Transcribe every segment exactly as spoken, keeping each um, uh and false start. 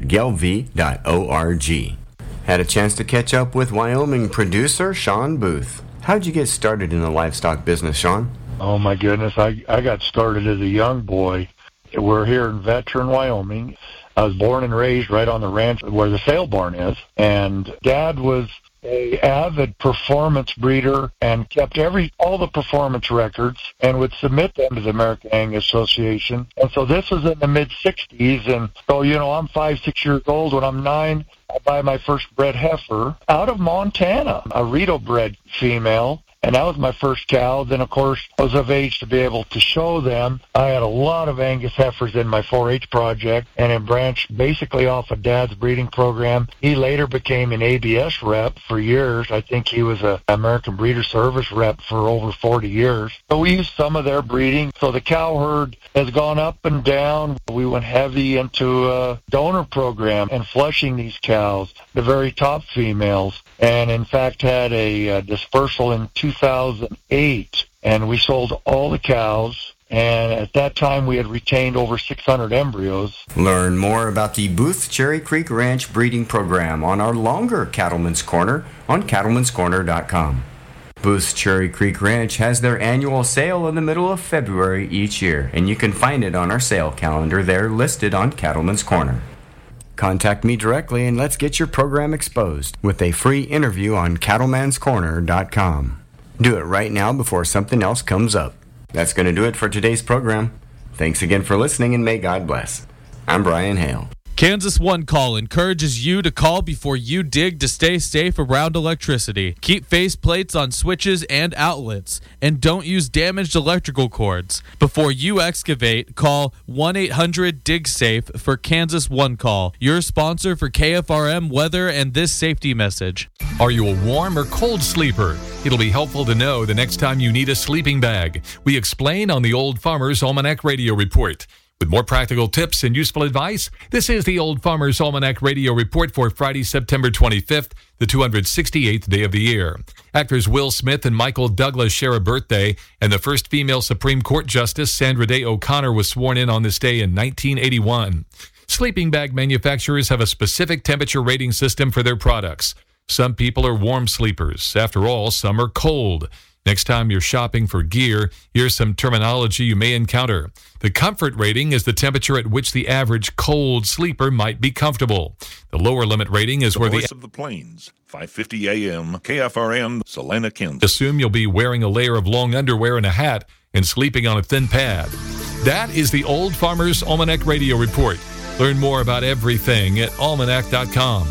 gelv dot org. Had a chance to catch up with Wyoming producer Sean Booth. How'd you get started in the livestock business, Sean? Oh, my goodness. I, I got started as a young boy. We're here in Veteran, Wyoming. I was born and raised right on the ranch where the sale barn is. And Dad was a avid performance breeder and kept every all the performance records and would submit them to the American Angus Association. And so this was in the mid-sixties. And so, you know, I'm five, six years old. When I'm nine, I buy my first bred heifer out of Montana, a Rito bred female. And that was my first cow. Then, of course, I was of age to be able to show them. I had a lot of Angus heifers in my four H project, and it branched basically off of Dad's breeding program. He later became an A B S rep for years. I think he was an American Breeder Service rep for over forty years. So we used some of their breeding. So the cow herd has gone up and down. We went heavy into a donor program and flushing these cows, the very top females, and in fact had a uh, dispersal in two thousand eight, and we sold all the cows, and at that time we had retained over six hundred embryos. Learn more about the Booth Cherry Creek Ranch breeding program on our longer Cattleman's Corner on cattlemans corner dot com. Booth's Cherry Creek Ranch has their annual sale in the middle of February each year, and you can find it on our sale calendar there listed on Cattleman's Corner. Contact me directly and let's get your program exposed with a free interview on cattlemans corner dot com. Do it right now before something else comes up. That's going to do it for today's program. Thanks again for listening, and may God bless. I'm Brian Hale. Kansas One Call encourages you to call before you dig to stay safe around electricity. Keep faceplates on switches and outlets, and don't use damaged electrical cords. Before you excavate, call one eight hundred dig safe for Kansas One Call, your sponsor for K F R M weather and this safety message. Are you a warm or cold sleeper? It'll be helpful to know the next time you need a sleeping bag. We explain on the Old Farmer's Almanac Radio Report. With more practical tips and useful advice, this is the Old Farmer's Almanac Radio Report for Friday, September twenty-fifth, the two hundred sixty-eighth day of the year. Actors Will Smith and Michael Douglas share a birthday, and the first female Supreme Court Justice, Sandra Day O'Connor, was sworn in on this day in nineteen eighty-one. Sleeping bag manufacturers have a specific temperature rating system for their products. Some people are warm sleepers. After all, some are cold. Next time you're shopping for gear, here's some terminology you may encounter. The comfort rating is the temperature at which the average cold sleeper might be comfortable. The lower limit rating is the where voice the... of the Plains, five fifty A M, K F R M, Salina, Kansas. Assume you'll be wearing a layer of long underwear and a hat and sleeping on a thin pad. That is the Old Farmer's Almanac Radio Report. Learn more about everything at almanac dot com.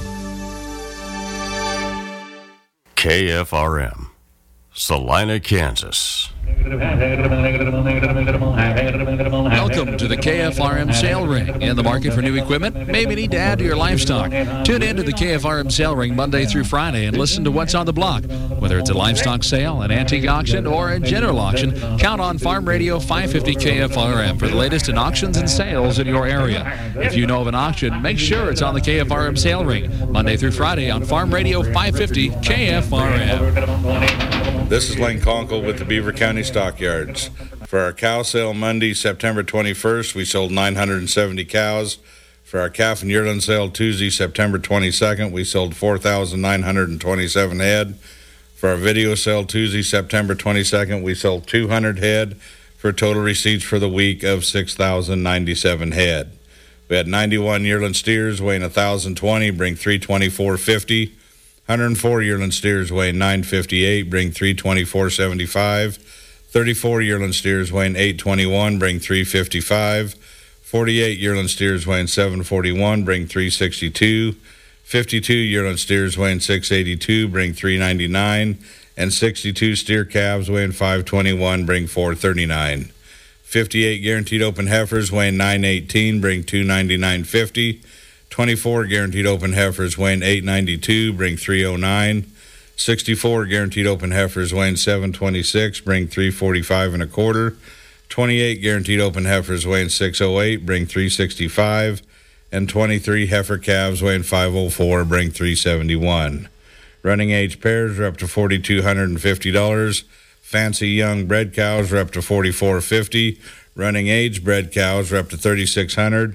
K F R M. Salina, Kansas. Welcome to the K F R M Sale Ring. In the market for new equipment? Maybe need to add to your livestock. Tune in to the K F R M Sale Ring Monday through Friday and listen to what's on the block. Whether it's a livestock sale, an antique auction, or a general auction, count on Farm Radio five fifty K F R M for the latest in auctions and sales in your area. If you know of an auction, make sure it's on the K F R M Sale Ring Monday through Friday on Farm Radio five fifty K F R M. This is Lane Conkle with the Beaver County Stockyards. For our cow sale Monday, September twenty-first, we sold nine hundred seventy cows. For our calf and yearling sale Tuesday, September twenty-second, we sold four thousand nine hundred twenty-seven head. For our video sale Tuesday, September twenty-second, we sold two hundred head for total receipts for the week of six thousand ninety-seven head. We had ninety-one yearling steers weighing one thousand twenty, bring three twenty-four fifty. one hundred four yearling steers weighing nine fifty-eight, bring three twenty-four seventy-five. thirty-four yearling steers weighing eight twenty-one, bring three fifty-five. forty-eight yearling steers weighing seven forty-one, bring three sixty-two. fifty-two yearling steers weighing six eighty-two, bring three ninety-nine. And sixty-two steer calves weighing five twenty-one, bring four thirty-nine. fifty-eight guaranteed open heifers weighing nine eighteen, bring two ninety-nine fifty. twenty-four guaranteed open heifers weighing eight ninety-two, bring three oh nine. sixty-four guaranteed open heifers weighing seven twenty-six, bring three forty-five and a quarter. twenty-eight guaranteed open heifers weighing six oh eight, bring three sixty-five. And twenty-three heifer calves weighing five oh four, bring three seventy-one. Running age pairs are up to four thousand two hundred fifty dollars. Fancy young bred cows are up to four thousand four hundred fifty dollars. Running age bred cows are up to three thousand six hundred dollars.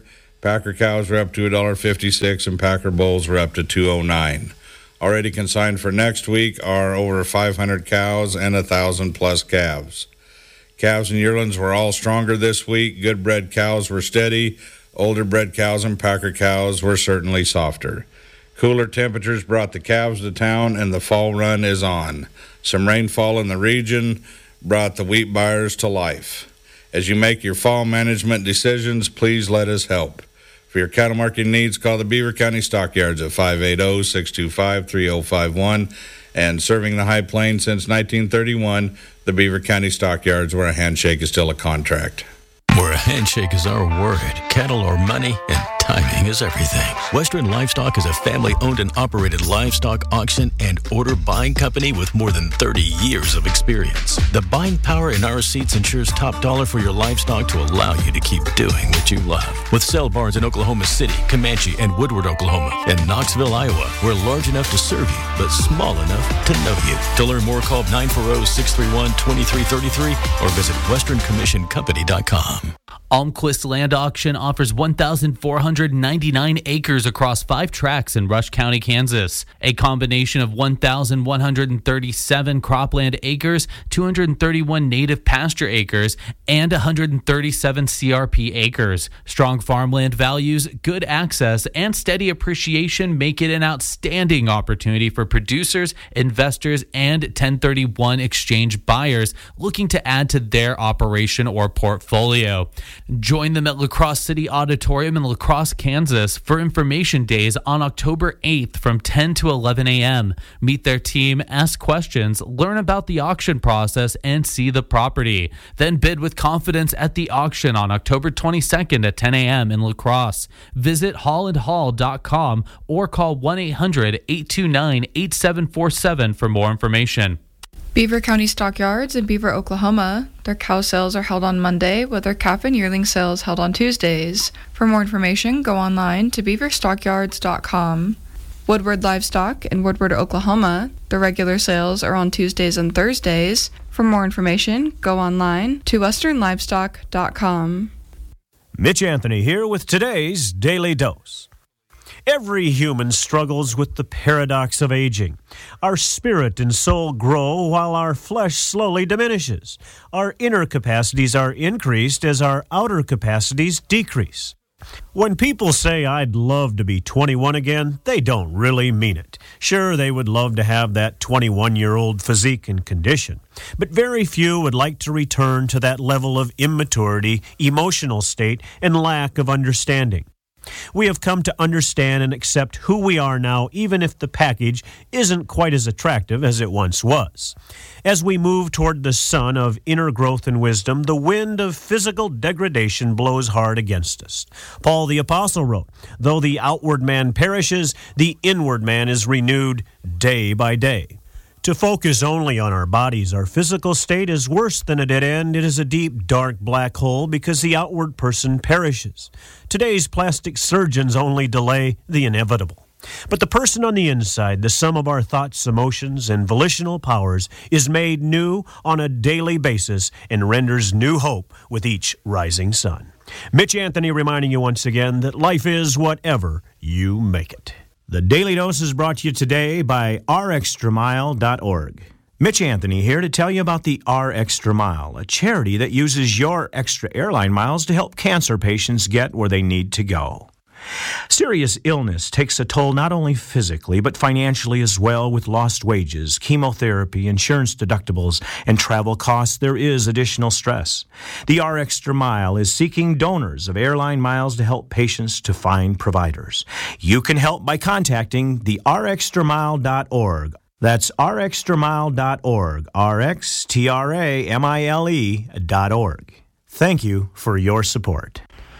Packer cows are up to one dollar fifty-six, and Packer bulls are up to two oh nine. Already consigned for next week are over five hundred cows and one thousand plus calves. Calves and yearlings were all stronger this week. Good bred cows were steady. Older bred cows and Packer cows were certainly softer. Cooler temperatures brought the calves to town, and the fall run is on. Some rainfall in the region brought the wheat buyers to life. As you make your fall management decisions, please let us help. For your cattle marketing needs, call the Beaver County Stockyards at five eight zero, six two five, three zero five one. And serving the High Plains since nineteen thirty-one, the Beaver County Stockyards, where a handshake is still a contract. Where a handshake is our word, cattle are money, and timing is everything. Western Livestock is a family-owned and operated livestock auction and order buying company with more than thirty years of experience. The buying power in our seats ensures top dollar for your livestock to allow you to keep doing what you love. With sale barns in Oklahoma City, Comanche, and Woodward, Oklahoma, and Knoxville, Iowa, we're large enough to serve you, but small enough to know you. To learn more, call nine four zero, six three one, two three three three or visit western commission company dot com. Almquist Land Auction offers one thousand four hundred ninety-nine acres across five tracts in Rush County, Kansas. A combination of one thousand one hundred thirty-seven cropland acres, two hundred thirty-one native pasture acres, and one hundred thirty-seven C R P acres. Strong farmland values, good access, and steady appreciation make it an outstanding opportunity for producers, investors, and ten thirty-one exchange buyers looking to add to their operation or portfolio. Join them at La Crosse City Auditorium in La Crosse, Kansas for information days on October eighth from ten to eleven a.m. Meet their team, ask questions, learn about the auction process, and see the property. Then bid with confidence at the auction on October twenty-second at ten a.m. in La Crosse. Visit holland hall dot com or call one eight hundred, eight two nine, eight seven four seven for more information. Beaver County Stockyards in Beaver, Oklahoma. Their cow sales are held on Monday, with their calf and yearling sales held on Tuesdays. For more information, go online to beaver stockyards dot com. Woodward Livestock in Woodward, Oklahoma. Their regular sales are on Tuesdays and Thursdays. For more information, go online to western livestock dot com. Mitch Anthony here with today's Daily Dose. Every human struggles with the paradox of aging. Our spirit and soul grow while our flesh slowly diminishes. Our inner capacities are increased as our outer capacities decrease. When people say, "I'd love to be twenty-one again," they don't really mean it. Sure, they would love to have that twenty-one-year-old physique and condition, but very few would like to return to that level of immaturity, emotional state, and lack of understanding. We have come to understand and accept who we are now, even if the package isn't quite as attractive as it once was. As we move toward the sun of inner growth and wisdom, the wind of physical degradation blows hard against us. Paul the Apostle wrote, "Though the outward man perishes, the inward man is renewed day by day." To focus only on our bodies, our physical state, is worse than a dead end. It is a deep, dark black hole because the outward person perishes. Today's plastic surgeons only delay the inevitable. But the person on the inside, the sum of our thoughts, emotions, and volitional powers, is made new on a daily basis and renders new hope with each rising sun. Mitch Anthony reminding you once again that life is whatever you make it. The Daily Dose is brought to you today by r extra mile dot org. Mitch Anthony here to tell you about the R Extra Mile, a charity that uses your extra airline miles to help cancer patients get where they need to go. Serious illness takes a toll not only physically, but financially as well. With lost wages, chemotherapy, insurance deductibles, and travel costs, there is additional stress. The R Extra Mile is seeking donors of airline miles to help patients to find providers. You can help by contacting the r extra mile dot org. That's r extra mile dot org, R X T R A M I L E dot org. Thank you for your support.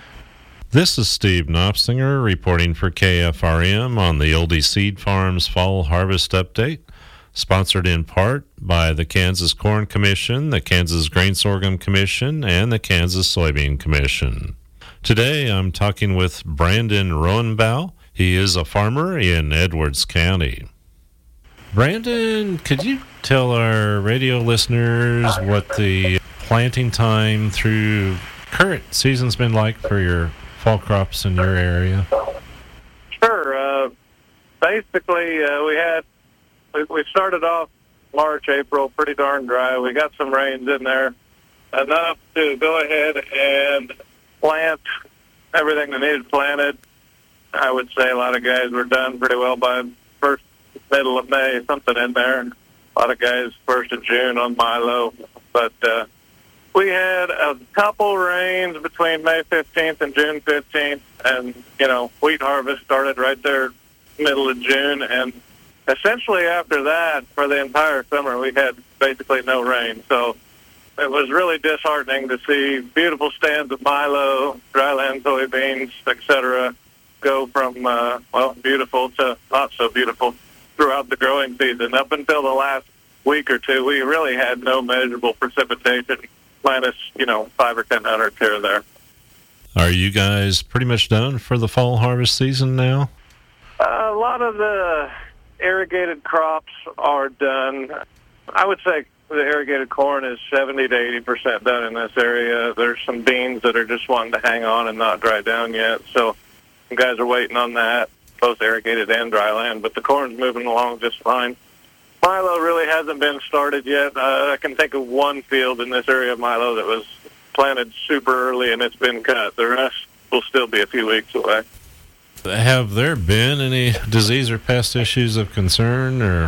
This is Steve Knopfsinger reporting for K F R M on the Oldie Seed Farms Fall Harvest Update, sponsored in part by the Kansas Corn Commission, the Kansas Grain Sorghum Commission, and the Kansas Soybean Commission. Today I'm talking with Brandon Roenbauw. He is a farmer in Edwards County. Brandon, could you tell our radio listeners what the planting time through current season's been like for your fall crops in your area? Sure. Uh, basically, uh, we had we, we started off March, April, pretty darn dry. We got some rains in there, enough to go ahead and plant everything that needed planted. I would say a lot of guys were done pretty well by first middle of May, something in there. And a lot of guys first of June on Milo. But uh, we had a couple rains between May fifteenth and June fifteenth, and, you know, wheat harvest started right there middle of June. And essentially after that, for the entire summer, we had basically no rain. So it was really disheartening to see beautiful stands of Milo, dryland soybeans, et cetera, go from, uh, well, beautiful to not so beautiful throughout the growing season. Up until the last week or two, we really had no measurable precipitation, minus, you know, five or ten hundredths here or there. Are you guys pretty much done for the fall harvest season now? Uh, a lot of the irrigated crops are done. I would say the irrigated corn is seventy to eighty percent done in this area. There's some beans that are just wanting to hang on and not dry down yet, so some guys are waiting on that, both irrigated and dry land, but the corn's moving along just fine. Milo really hasn't been started yet. Uh, I can think of one field in this area of Milo that was planted super early and it's been cut. The rest will still be a few weeks away. Have there been any disease or pest issues of concern? Or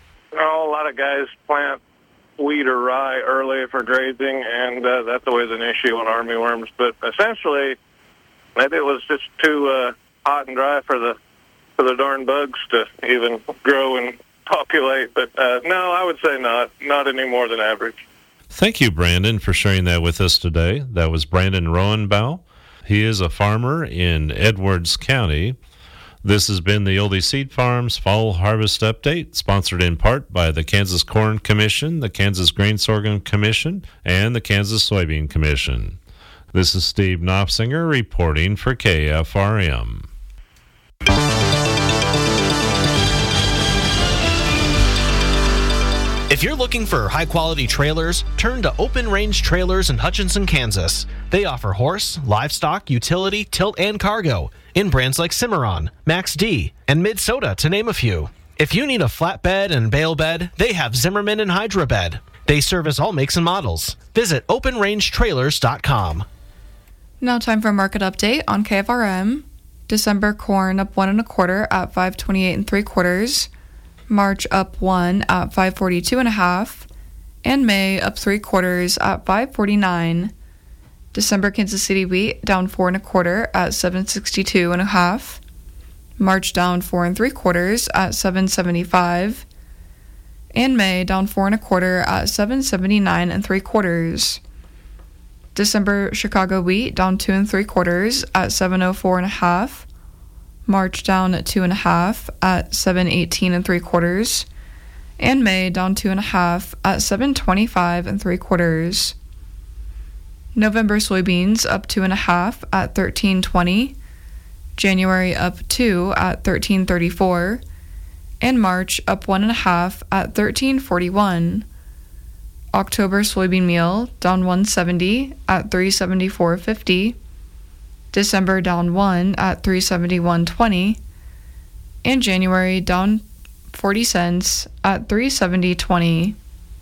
no, a lot of guys plant wheat or rye early for grazing, and uh, that's always an issue on armyworms. But essentially, maybe it was just too uh, hot and dry for the for the darn bugs to even grow and populate. But uh, no, I would say not. Not any more than average. Thank you, Brandon, for sharing that with us today. That was Brandon Roenbaugh. He is a farmer in Edwards County. This has been the Oldie Seed Farms Fall Harvest Update, sponsored in part by the Kansas Corn Commission, the Kansas Grain Sorghum Commission, and the Kansas Soybean Commission. This is Steve Knopfsinger reporting for K F R M. If you're looking for high-quality trailers, turn to Open Range Trailers in Hutchinson, Kansas. They offer horse, livestock, utility, tilt, and cargo in brands like Cimarron, Max D, and Mid-Soda, to name a few. If you need a flatbed and bale bed, they have Zimmerman and Hydra Bed. They service all makes and models. Visit open range trailers dot com. Now time for a market update on K F R M. December corn up one and a quarter at five twenty-eight and three quarters. March up one at five forty-two and a half, and May up three quarters at five forty-nine. December Kansas City wheat down four and a quarter at seven sixty-two and a half. March down four and three quarters at seven seventy-five, and May down four and a quarter at seven seventy-nine and three quarters. December Chicago wheat down two and three quarters at seven oh four and a half. March down at two and a half at seven eighteen and three quarters, and May down two and a half at seven twenty-five and three quarters. November soybeans up two and a half at thirteen twenty, January up two at thirteen thirty-four, and March up one and a half at thirteen forty-one. October soybean meal down one seventy at three seventy-four fifty. December down one at three seventy-one twenty, and January down forty cents at three seventy twenty.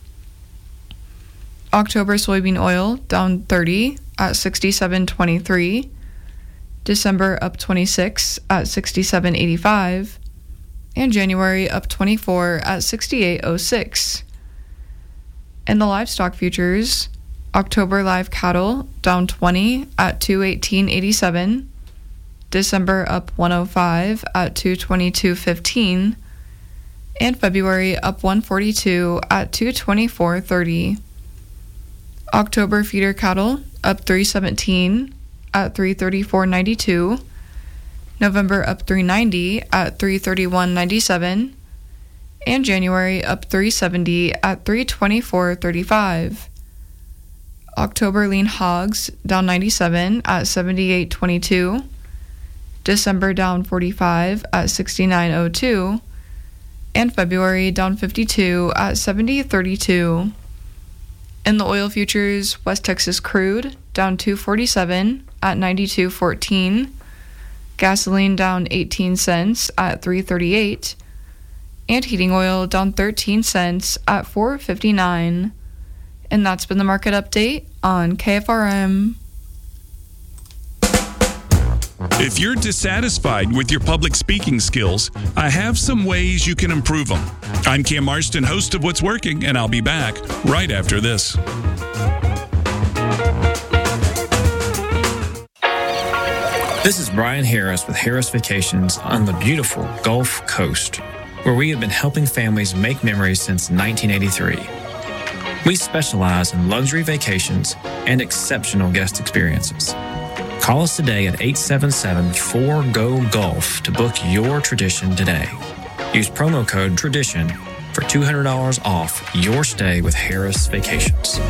October soybean oil down thirty at sixty-seven twenty-three. December up twenty-six at sixty-seven eighty-five, and January up twenty-four at sixty-eight oh six. In the livestock futures, October live cattle down twenty at two eighteen eighty-seven, December up one oh five at two twenty-two fifteen, and February up one forty-two at two twenty-four thirty. October feeder cattle up three seventeen at three thirty-four ninety-two, November up three ninety at three thirty-one ninety-seven, and January up three seventy at three twenty-four thirty-five. October lean hogs down ninety-seven at seventy-eight twenty-two, December down forty-five at sixty-nine oh two, and February down fifty-two at seventy thirty-two. In the oil futures, West Texas crude down two forty-seven at ninety-two fourteen. Gasoline down eighteen cents at three thirty-eight. And heating oil down thirteen cents at four fifty-nine. And that's been the market update on K F R M. If you're dissatisfied with your public speaking skills, I have some ways you can improve them. I'm Cam Marston, host of What's Working, and I'll be back right after this. This is Brian Harris with Harris Vacations on the beautiful Gulf Coast, where we have been helping families make memories since nineteen eighty-three. We specialize in luxury vacations and exceptional guest experiences. Call us today at eight seven seven, four, G O, Golf to book your tradition today. Use promo code TRADITION for two hundred dollars off your stay with Harris Vacations.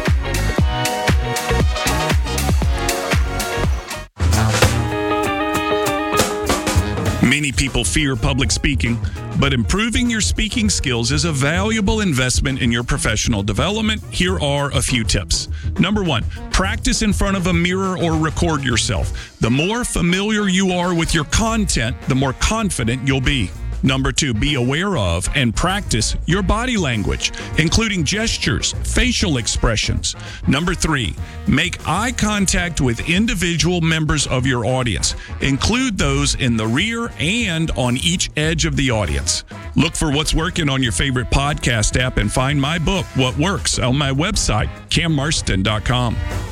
Many people fear public speaking, but improving your speaking skills is a valuable investment in your professional development. Here are a few tips. Number one, practice in front of a mirror or record yourself. The more familiar you are with your content, the more confident you'll be. Number two, be aware of and practice your body language, including gestures, facial expressions. Number three, make eye contact with individual members of your audience. Include those in the rear and on each edge of the audience. Look for What's Working on your favorite podcast app and find my book, What Works, on my website, cam marston dot com.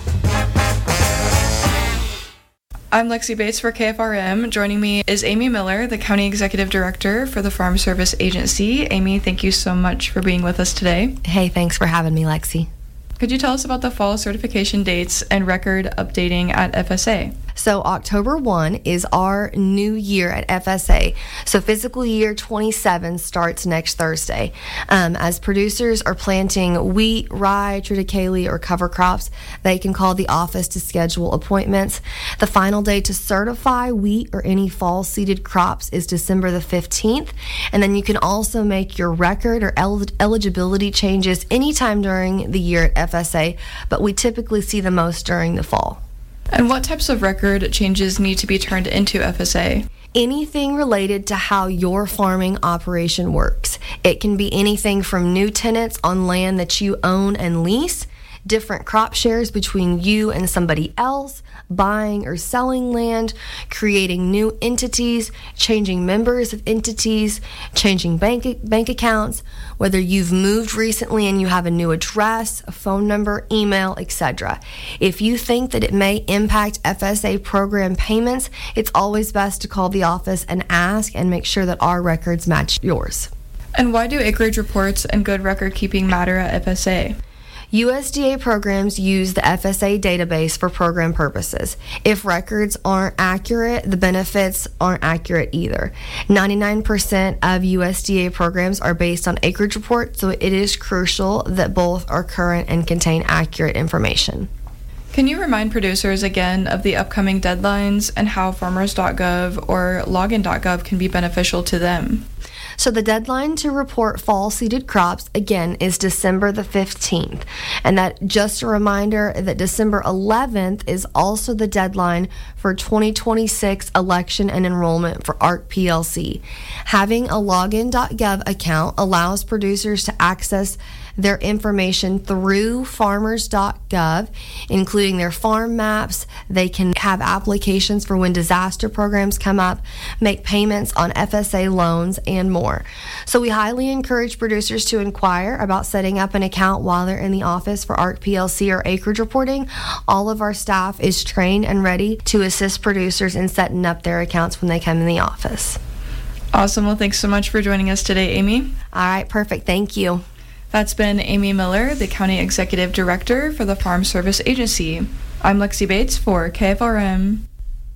I'm Lexi Bates for K F R M. Joining me is Amy Miller, the County Executive Director for the Farm Service Agency. Amy, thank you so much for being with us today. Hey, thanks for having me, Lexi. Could you tell us about the fall certification dates and record updating at F S A? So October first is our new year at F S A. So fiscal year twenty-seven starts next Thursday. Um, as producers are planting wheat, rye, triticale, or cover crops, they can call the office to schedule appointments. The final day to certify wheat or any fall seeded crops is December the fifteenth. And then you can also make your record or el- eligibility changes anytime during the year at F S A, but we typically see the most during the fall. And what types of record changes need to be turned into F S A? Anything related to how your farming operation works. It can be anything from new tenants on land that you own and lease, different crop shares between you and somebody else, buying or selling land, creating new entities, changing members of entities, changing bank bank accounts, whether you've moved recently and you have a new address, a phone number, email, et cetera. If you think that it may impact F S A program payments, it's always best to call the office and ask and make sure that our records match yours. And why do acreage reports and good record keeping matter at F S A? U S D A programs use the F S A database for program purposes. If records aren't accurate, the benefits aren't accurate either. ninety-nine percent of U S D A programs are based on acreage reports, so it is crucial that both are current and contain accurate information. Can you remind producers again of the upcoming deadlines and how farmers dot gov or login dot gov can be beneficial to them? So the deadline to report fall seeded crops, again, is December the fifteenth. And that, just a reminder that December eleventh is also the deadline for twenty twenty-six election and enrollment for A R C P L C. Having a login dot gov account allows producers to access their information through farmers dot gov, including their farm maps. They can have applications for when disaster programs come up, make payments on F S A loans, and more. So we highly encourage producers to inquire about setting up an account while they're in the office for A R C P L C or acreage reporting. All of our staff is trained and ready to assist producers in setting up their accounts when they come in the office. Awesome. Well, thanks so much for joining us today, Amy. All right, perfect. Thank you. That's been Amy Miller, the County Executive Director for the Farm Service Agency. I'm Lexi Bates for K F R M.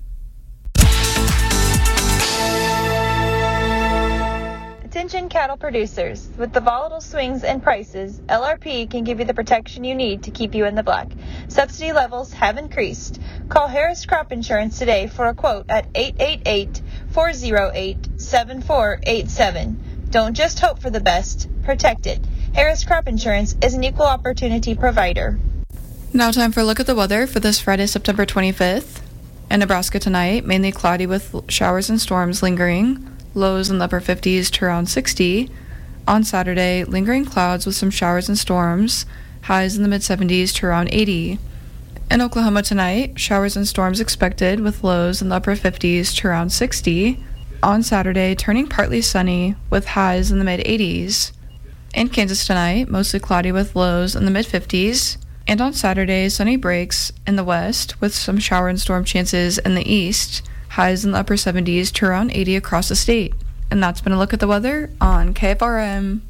Attention cattle producers. With the volatile swings in prices, L R P can give you the protection you need to keep you in the black. Subsidy levels have increased. Call Harris Crop Insurance today for a quote at eight eight eight, four oh eight, seven four eight seven. Don't just hope for the best, protect it. Harris Crop Insurance is an equal opportunity provider. Now time for a look at the weather for this Friday, September twenty-fifth. In Nebraska tonight, mainly cloudy with showers and storms lingering, lows in the upper fifties to around sixty. On Saturday, lingering clouds with some showers and storms, highs in the mid-seventies to around eighty. In Oklahoma tonight, showers and storms expected with lows in the upper fifties to around sixty. On Saturday, turning partly sunny with highs in the mid-eighties. In Kansas tonight, mostly cloudy with lows in the mid-fifties. And on Saturday, sunny breaks in the west with some shower and storm chances in the east, highs in the upper seventies to around eighty across the state. And that's been a look at the weather on K F R M.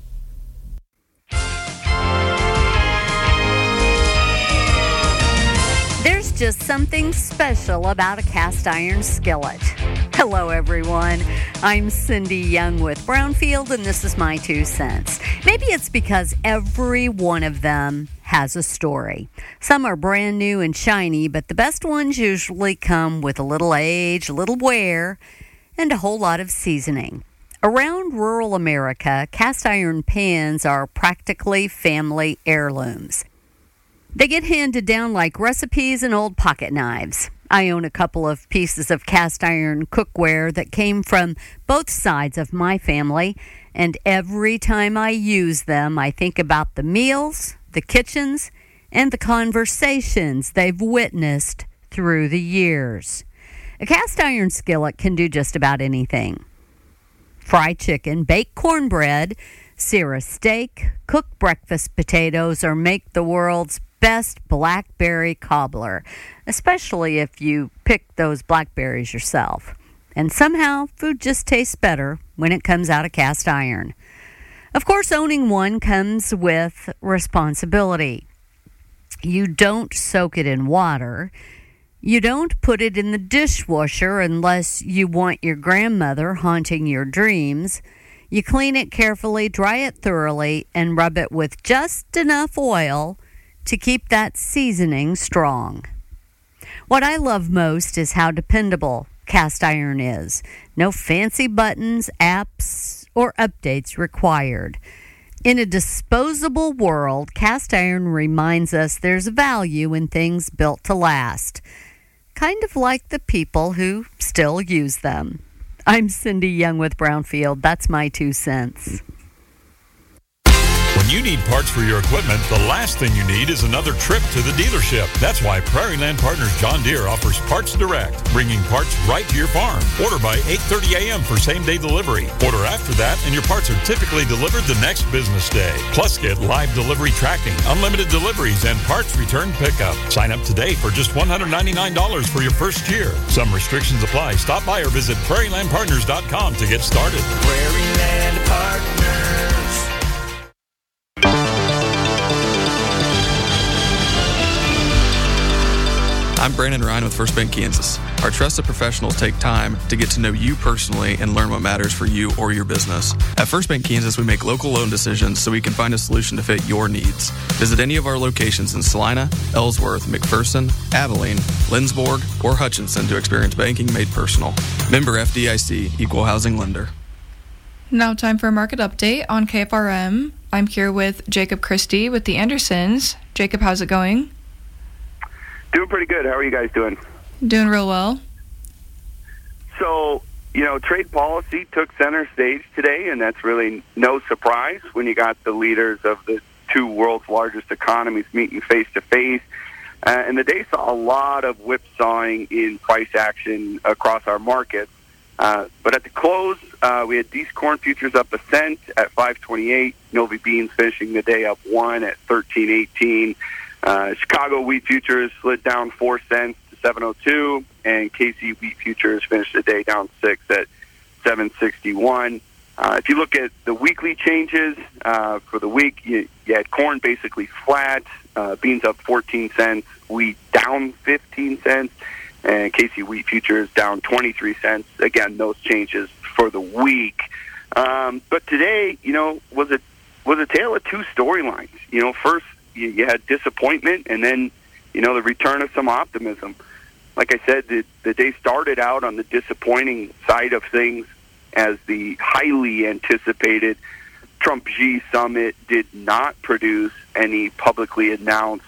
There's just something special about a cast iron skillet. Hello, everyone. I'm Cindy Young with Brownfield, and this is my two cents. Maybe it's because every one of them has a story. Some are brand new and shiny, but the best ones usually come with a little age, a little wear, and a whole lot of seasoning. Around rural America, cast iron pans are practically family heirlooms. They get handed down like recipes and old pocket knives. I own a couple of pieces of cast iron cookware that came from both sides of my family, and every time I use them, I think about the meals, the kitchens, and the conversations they've witnessed through the years. A cast iron skillet can do just about anything. Fry chicken, bake cornbread, sear a steak, cook breakfast potatoes, or make the world's best blackberry cobbler, especially if you pick those blackberries yourself. And somehow, food just tastes better when it comes out of cast iron. Of course, owning one comes with responsibility. You don't soak it in water. You don't put it in the dishwasher unless you want your grandmother haunting your dreams. You clean it carefully, dry it thoroughly, and rub it with just enough oil to keep that seasoning strong. What I love most is how dependable cast iron is. No fancy buttons, apps, or updates required. In a disposable world, cast iron reminds us there's value in things built to last. Kind of like the people who still use them. I'm Cindy Young with Brownfield. That's my two cents. When you need parts for your equipment, the last thing you need is another trip to the dealership. That's why Prairie Land Partners John Deere offers Parts Direct, bringing parts right to your farm. Order by eight thirty a.m. for same-day delivery. Order after that, and your parts are typically delivered the next business day. Plus, get live delivery tracking, unlimited deliveries, and parts return pickup. Sign up today for just one hundred ninety-nine dollars for your first year. Some restrictions apply. Stop by or visit prairie land partners dot com to get started. Prairie Land Partners. I'm Brandon Ryan with First Bank Kansas. Our trusted professionals take time to get to know you personally and learn what matters for you or your business. At First Bank Kansas, we make local loan decisions so we can find a solution to fit your needs. Visit any of our locations in Salina, Ellsworth, McPherson, Abilene, Lindsborg, or Hutchinson to experience banking made personal. Member F D I C, Equal Housing Lender. Now time for a market update on K F R M. I'm here with Jacob Christie with the Andersons. Jacob, how's it going? Doing pretty good. How are you guys doing? Doing real well. So, you know, trade policy took center stage today, and that's really no surprise when you got the leaders of the two world's largest economies meeting face-to-face. Uh, and the day saw a lot of whipsawing in price action across our markets. Uh, but at the close, uh, we had Dees corn futures up a cent at five twenty-eight. Novi beans finishing the day up one at thirteen eighteen. Uh, Chicago wheat futures slid down four cents to seven oh two, and K C wheat futures finished the day down six at seven sixty-one. Uh, if you look at the weekly changes uh, for the week, you, you had corn basically flat, uh, beans up fourteen cents, wheat down fifteen cents, and K C wheat futures down twenty-three cents. Again, those changes for the week. Um, but today, you know, was a was a tale of two storylines. You know, first, You, you had disappointment, and then, you know, the return of some optimism. Like I said, the, the day started out on the disappointing side of things as the highly anticipated Trump-Xi summit did not produce any publicly announced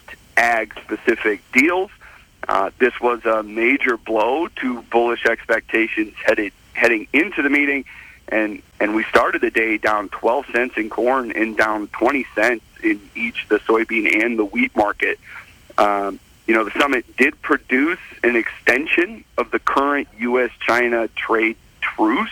ag-specific deals. Uh, this was a major blow to bullish expectations headed heading into the meeting, and, and we started the day down twelve cents in corn and down twenty cents in each the soybean and the wheat market. Um, you know, the summit did produce an extension of the current U S China trade truce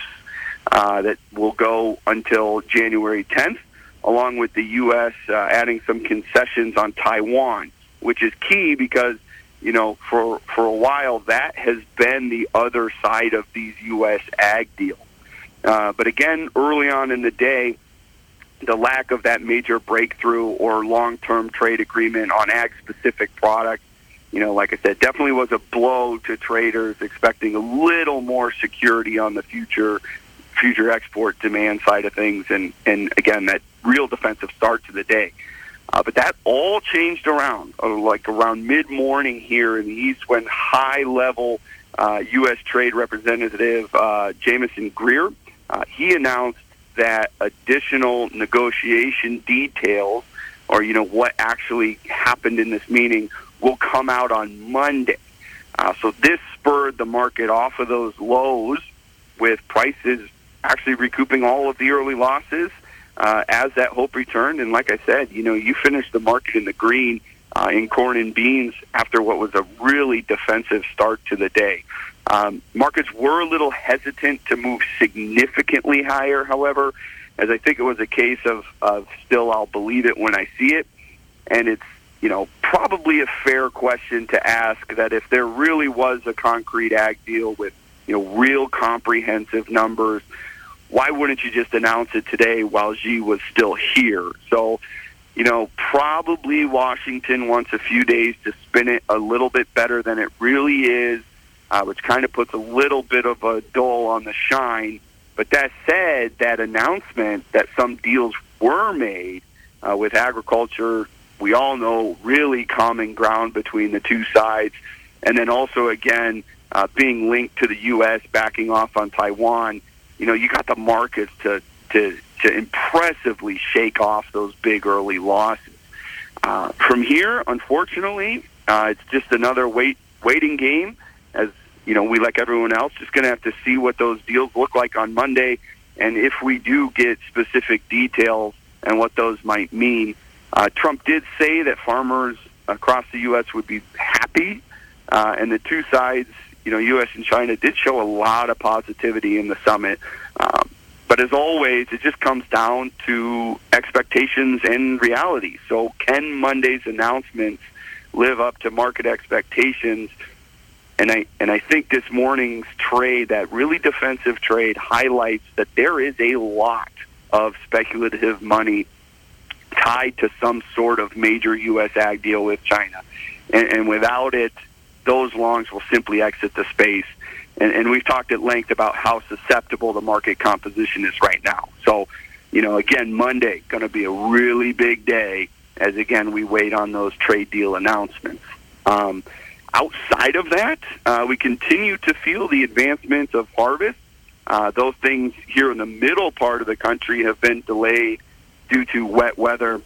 uh, that will go until January tenth, along with the U S uh, adding some concessions on Taiwan, which is key because, you know, for for a while, that has been the other side of these U S ag deals. Uh, but again, early on in the day, the lack of that major breakthrough or long-term trade agreement on ag-specific products, you know, like I said, definitely was a blow to traders expecting a little more security on the future future export demand side of things. And, and again, that real defensive start to the day. Uh, but that all changed around, uh, like around mid-morning here in the East, when high-level uh, U S Trade Representative uh, Jameson Greer, uh, he announced that additional negotiation details, or, you know, what actually happened in this meeting, will come out on Monday. Uh, so this spurred the market off of those lows, with prices actually recouping all of the early losses uh, as that hope returned. And like I said, you know, you finished the market in the green uh, in corn and beans after what was a really defensive start to the day. Um, markets were a little hesitant to move significantly higher, however, as I think it was a case of, of still I'll believe it when I see it. And it's, you know, probably a fair question to ask that if there really was a concrete ag deal with, you know, real comprehensive numbers, why wouldn't you just announce it today while Xi was still here? So, you know, probably Washington wants a few days to spin it a little bit better than it really is, uh, which kind of puts a little bit of a dull on the shine. But that said, that announcement that some deals were made uh, with agriculture, we all know, really common ground between the two sides. And then also, again, uh, being linked to the U S backing off on Taiwan, you know, you got the markets to, to, to impressively shake off those big early losses. Uh, from here, unfortunately, uh, it's just another wait, waiting game. As, you know, we, like everyone else, just going to have to see what those deals look like on Monday. And if we do get specific details and what those might mean. Uh, Trump did say that farmers across the U S would be happy, uh, and the two sides, you know, U S and China, did show a lot of positivity in the summit. Um, but as always, it just comes down to expectations and reality. So can Monday's announcements live up to market expectations? And I and I think this morning's trade, that really defensive trade, highlights that there is a lot of speculative money tied to some sort of major U S ag deal with China. And, and without it, those longs will simply exit the space. And, and we've talked at length about how susceptible the market composition is right now. So, you know, again, Monday, going to be a really big day as, again, we wait on those trade deal announcements. Um, outside of that, uh, we continue to feel the advancements of harvest. Uh, those things here in the middle part of the country have been delayed due to wet weather.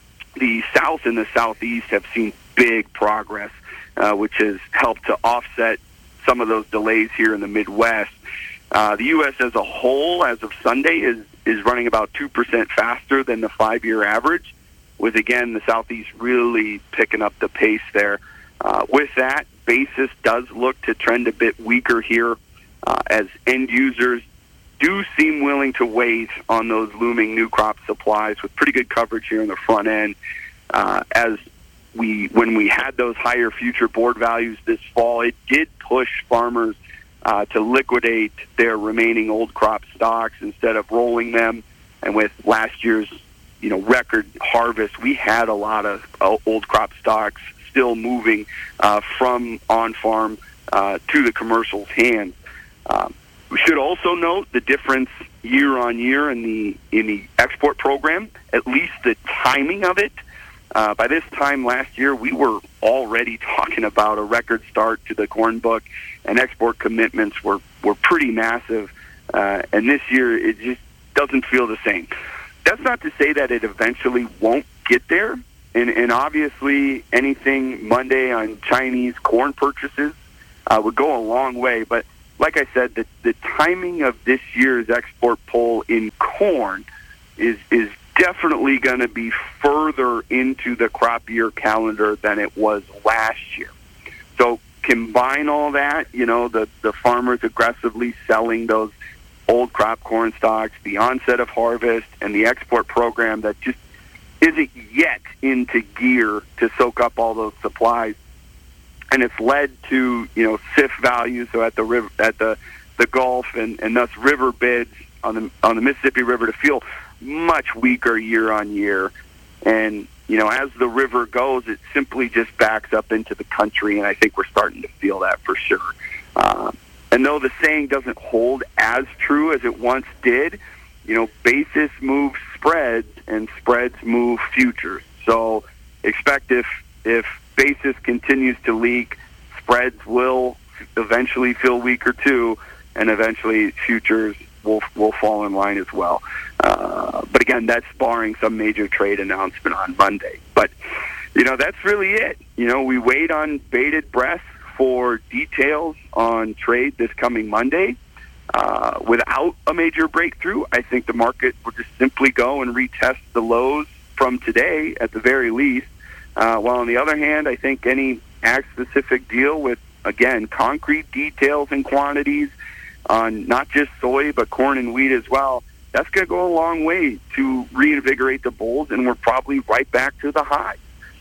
The South and the Southeast have seen big progress, uh, which has helped to offset some of those delays here in the Midwest. Uh, the U S as a whole, as of Sunday, is, is running about two percent faster than the five-year average, with, again, the Southeast really picking up the pace there. Uh, with that, basis does look to trend a bit weaker here uh, as end users do seem willing to wait on those looming new crop supplies, with pretty good coverage here in the front end. Uh, as we, when we had those higher future board values this fall, it did push farmers uh, to liquidate their remaining old crop stocks instead of rolling them. And with last year's, you know, record harvest, we had a lot of uh, old crop stocks still moving uh, from on-farm uh, to the commercial's hands. Um, We should also note the difference year on year in the in the export program, at least the timing of it. Uh, by this time last year, we were already talking about a record start to the Corn Book, and export commitments were, were pretty massive. Uh, and this year, it just doesn't feel the same. That's not to say that it eventually won't get there, and, and obviously anything Monday on Chinese corn purchases uh, would go a long way. But like I said, the, the timing of this year's export pull in corn is is definitely going to be further into the crop year calendar than it was last year. So combine all that, you know, the, the farmers aggressively selling those old crop corn stocks, the onset of harvest, and the export program that just isn't yet into gear to soak up all those supplies. And it's led to, you know, S I F values, so at the river, at the, the Gulf, and, and thus river bids on the on the Mississippi River to feel much weaker year on year. And, you know, as the river goes, it simply just backs up into the country, and I think we're starting to feel that for sure. Uh, and though the saying doesn't hold as true as it once did, you know, basis moves spreads, and spreads move futures. So expect if if basis continues to leak, spreads will eventually feel weaker too, and eventually futures will will fall in line as well. Uh, but again, that's barring some major trade announcement on Monday. But, you know, that's really it. You know, we wait on bated breath for details on trade this coming Monday. Uh, without a major breakthrough, I think the market will just simply go and retest the lows from today at the very least. Uh, while on the other hand, I think any ag-specific deal with, again, concrete details and quantities on not just soy but corn and wheat as well, that's going to go a long way to reinvigorate the bulls, and we're probably right back to the high.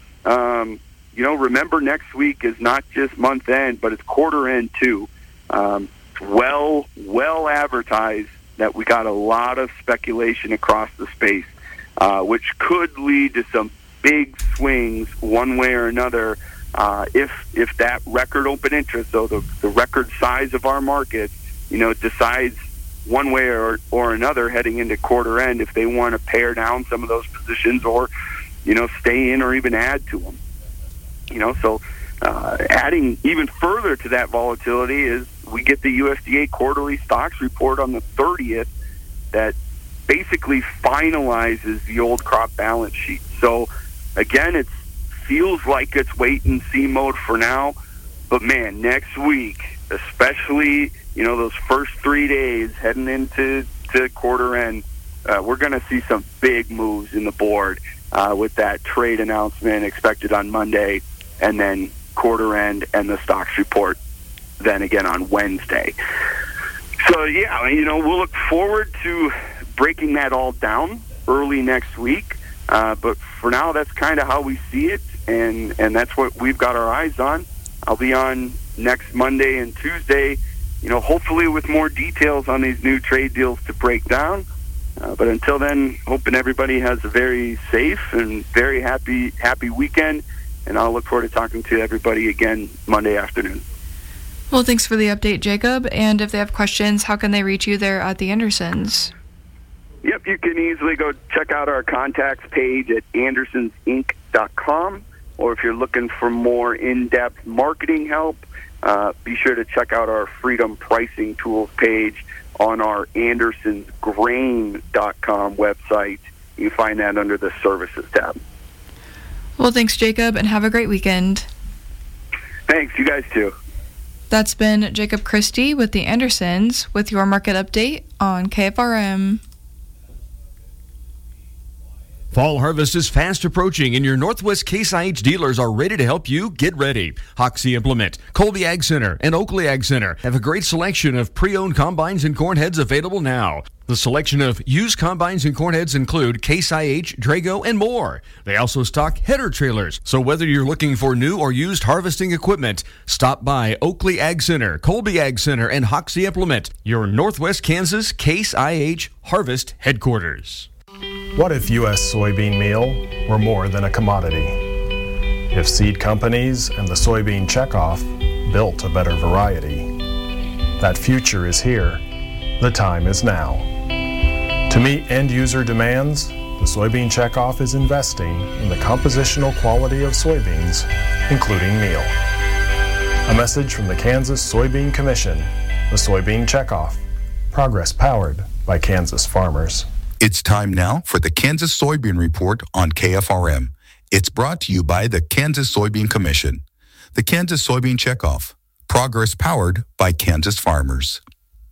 Um, you know, remember next week is not just month end, but it's quarter end too. Um, well, well advertised that we got a lot of speculation across the space, uh, which could lead to some big swings one way or another. Uh, if if that record open interest, so the, the record size of our market, you know, decides one way or, or another heading into quarter end, if they want to pare down some of those positions or, you know, stay in or even add to them. You know, so uh, adding even further to that volatility is we get the U S D A quarterly stocks report on the thirtieth that basically finalizes the old crop balance sheet. So, again, it feels like it's wait-and-see mode for now, but, man, next week, especially, you know, those first three days heading into to quarter end, uh, we're going to see some big moves in the board uh, with that trade announcement expected on Monday, and then quarter end and the stocks report then again on Wednesday. So, yeah, you know, we'll look forward to breaking that all down early next week. Uh, but for now, that's kind of how we see it, and, and that's what we've got our eyes on. I'll be on next Monday and Tuesday, you know, hopefully with more details on these new trade deals to break down. Uh, but until then, hoping everybody has a very safe and very happy happy weekend, and I'll look forward to talking to everybody again Monday afternoon. Well, thanks for the update, Jacob. And if they have questions, how can they reach you there at the Andersons? Yep, you can easily go check out our contacts page at andersons inc dot com, or if you're looking for more in-depth marketing help, uh, be sure to check out our Freedom Pricing Tools page on our andersons grain dot com website. You can find that under the Services tab. Well, thanks, Jacob, and have a great weekend. Thanks, you guys too. That's been Jacob Christie with the Andersons with your market update on K F R M. Fall harvest is fast approaching, and your Northwest Case I H dealers are ready to help you get ready. Hoxie Implement, Colby Ag Center, and Oakley Ag Center have a great selection of pre-owned combines and corn heads available now. The selection of used combines and corn heads include Case I H, Drago, and more. They also stock header trailers, so whether you're looking for new or used harvesting equipment, stop by Oakley Ag Center, Colby Ag Center, and Hoxie Implement, your Northwest Kansas Case I H Harvest headquarters. What if U S soybean meal were more than a commodity? If seed companies and the soybean checkoff built a better variety? That future is here. The time is now. To meet end-user demands, the soybean checkoff is investing in the compositional quality of soybeans, including meal. A message from the Kansas Soybean Commission, the Soybean Checkoff. Progress powered by Kansas farmers. It's time now for the Kansas Soybean Report on K F R M. It's brought to you by the Kansas Soybean Commission. The Kansas Soybean Checkoff. Progress powered by Kansas farmers.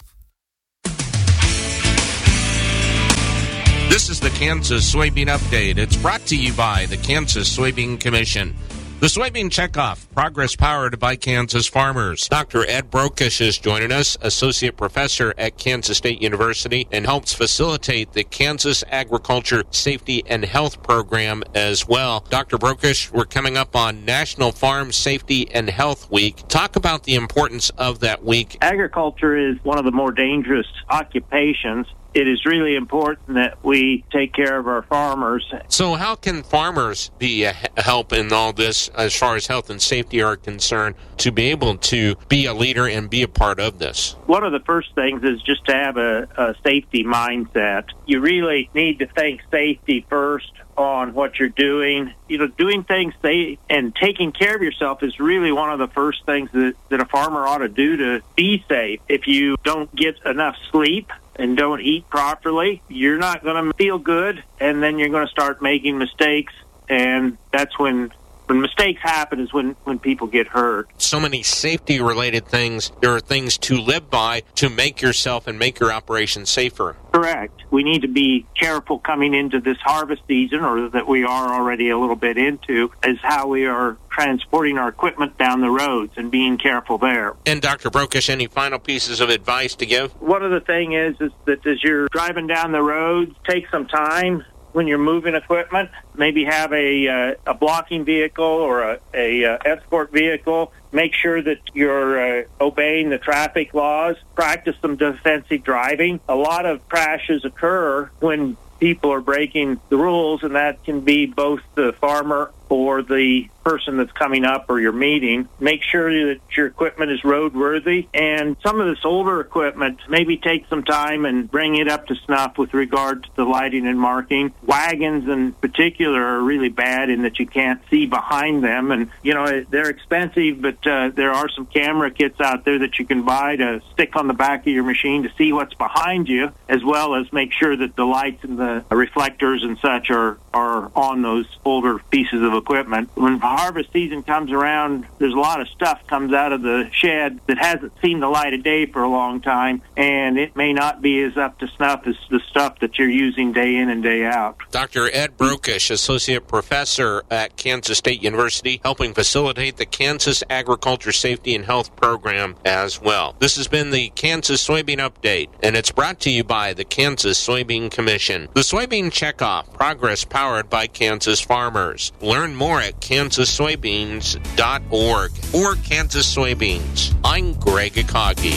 This is the Kansas Soybean Update. It's brought to you by the Kansas Soybean Commission. The Soybean Checkoff, progress powered by Kansas farmers. Doctor Ed Brokish is joining us, Associate Professor at Kansas State University, and helps facilitate the Kansas Agriculture Safety and Health Program as well. Doctor Brokish, we're coming up on National Farm Safety and Health Week. Talk about the importance of that week. Agriculture is one of the more dangerous occupations. It is really important that we take care of our farmers. So how can farmers be a help in all this as far as health and safety are concerned to be able to be a leader and be a part of this? One of the first things is just to have a, a safety mindset. You really need to think safety first on what you're doing. You know, doing things safe and taking care of yourself is really one of the first things that, that a farmer ought to do to be safe. If you don't get enough sleep and don't eat properly, you're not going to feel good, and then you're going to start making mistakes, and that's when when mistakes happen is when, when people get hurt. So many safety-related things. There are things to live by to make yourself and make your operation safer. Correct. We need to be careful coming into this harvest season, or that we are already a little bit into, is how we are transporting our equipment down the roads and being careful there. And Doctor Brokish, any final pieces of advice to give? One of the things is, is that as you're driving down the road, take some time when you're moving equipment. Maybe have a uh, a blocking vehicle or a, a uh, escort vehicle. Make sure that you're uh, obeying the traffic laws. Practice some defensive driving. A lot of crashes occur when people are breaking the rules, and that can be both the farmer or the person that's coming up or your meeting. Make sure that your equipment is roadworthy, and some of this older equipment, maybe take some time and bring it up to snuff with regard to the lighting and marking. Wagons in particular are really bad in that you can't see behind them, and you know they're expensive, but uh, there are some camera kits out there that you can buy to stick on the back of your machine to see what's behind you, as well as make sure that the lights and the reflectors and such are are on those older pieces of equipment. When harvest season comes around, there's a lot of stuff comes out of the shed that hasn't seen the light of day for a long time, and it may not be as up to snuff as the stuff that you're using day in and day out. Doctor Ed Brokish, Associate Professor at Kansas State University, helping facilitate the Kansas Agriculture Safety and Health Program as well. This has been the Kansas Soybean Update, and it's brought to you by the Kansas Soybean Commission. The Soybean Checkoff, progress powered by Kansas farmers. Learn more at kansas soybeans dot org or Kansas Soybeans. I'm Greg Akagi.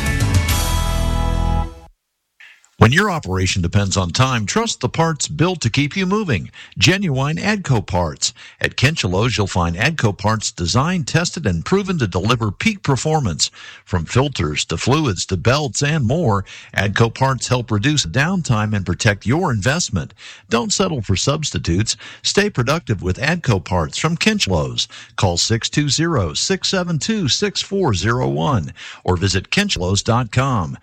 When your operation depends on time, trust the parts built to keep you moving. Genuine AGCO parts. At Kinchelo's, you'll find AGCO parts designed, tested, and proven to deliver peak performance. From filters to fluids to belts and more, AGCO parts help reduce downtime and protect your investment. Don't settle for substitutes. Stay productive with AGCO parts from Kinchelo's. Call six two zero, six seven two, six four zero one or visit kinchelos dot com.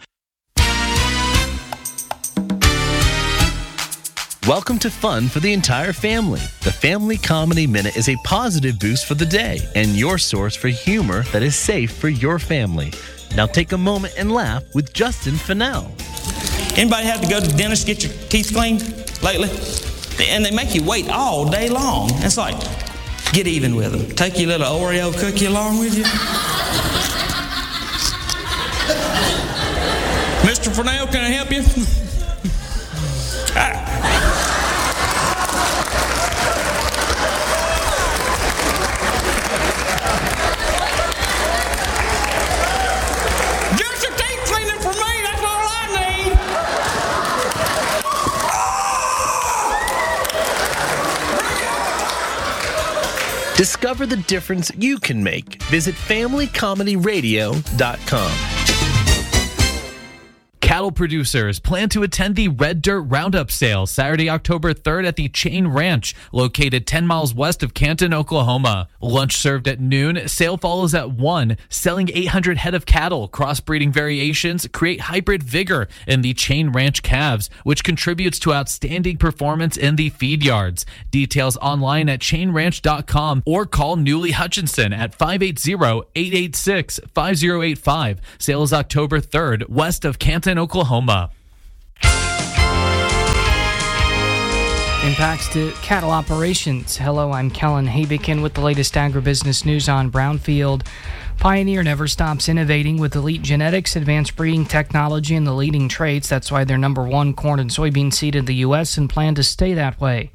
Welcome to fun for the entire family. The Family Comedy Minute is a positive boost for the day and your source for humor that is safe for your family. Now take a moment and laugh with Justin Fennell. Anybody have to go to the dentist to get your teeth cleaned lately? And they make you wait all day long. It's like, get even with them. Take your little Oreo cookie along with you. Mister Fennell, can I help you? ah. Discover the difference you can make. Visit family comedy radio dot com. cattle producers plan to attend the Red Dirt Roundup sale Saturday, October third at the Chain Ranch, located ten miles west of Canton, Oklahoma. Lunch served at noon. Sale follows at one. Selling eight hundred head of cattle. Crossbreeding variations create hybrid vigor in the Chain Ranch calves, which contributes to outstanding performance in the feed yards. Details online at chain ranch dot com or call Newly Hutchinson at five eight zero, eight eight six, five zero eight five. Sale is October third, west of Canton, Oklahoma. Impacts to cattle operations. Hello, I'm Kellen Havikin with the latest agribusiness news on Brownfield. Pioneer never stops innovating with elite genetics, advanced breeding technology, and the leading traits. That's why they're number one corn and soybean seed in the U S and plan to stay that way.